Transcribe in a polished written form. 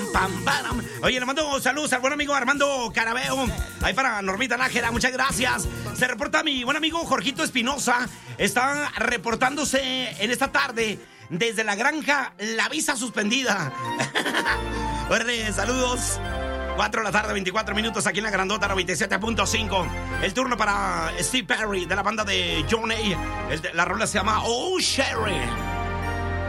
pam, param. Oye, le mando saludos al buen amigo Armando Carabeo. Ahí para Normita Nájera, muchas gracias. Se reporta mi buen amigo Jorgito Espinosa. Está reportándose en esta tarde desde la granja La Visa Suspendida. Bueno, saludos. 4 de la tarde, 24 minutos aquí en la Grandota 97.5. El turno para Steve Perry de la banda de Johnny. La rola se llama Oh Sherry.